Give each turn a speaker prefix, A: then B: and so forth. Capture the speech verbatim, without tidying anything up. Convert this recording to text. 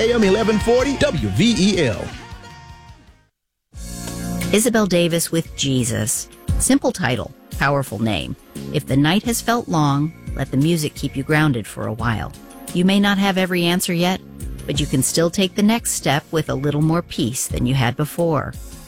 A: A M eleven forty W V E L.
B: Isabel Davis with Jesus. Simple title, powerful name. If the night has felt long, let the music keep you grounded for a while. You may not have every answer yet, but you can still take the next step with a little more peace than you had before.